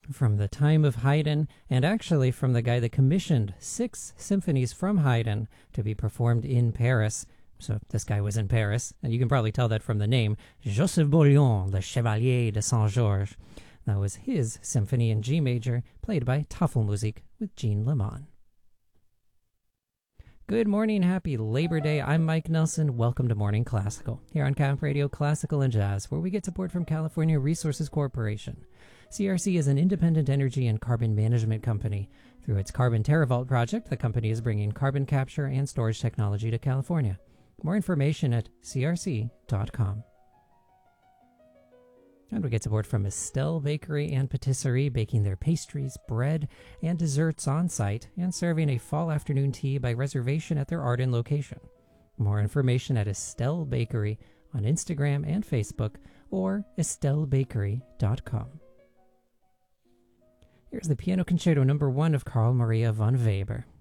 from the time of Haydn, and actually from the guy that commissioned 6 symphonies from Haydn to be performed in Paris. So this guy was in Paris, and you can probably tell that from the name, Joseph Bouillon, le Chevalier de Saint-Georges. That was his symphony in G major, played by Tafelmusik with Jean Lemon. Good morning, happy Labor Day. I'm Mike Nelson. Welcome to Morning Classical, here on Camp Radio Classical and Jazz, where we get support from California Resources Corporation. CRC is an independent energy and carbon management company. Through its Carbon TerraVault project, the company is bringing carbon capture and storage technology to California. More information at crc.com. And we get support from Estelle Bakery and Patisserie, baking their pastries, bread, and desserts on site, and serving a fall afternoon tea by reservation at their Arden location. More information at Estelle Bakery on Instagram and Facebook, or estellebakery.com. Here's the Piano Concerto No. 1 of Carl Maria von Weber.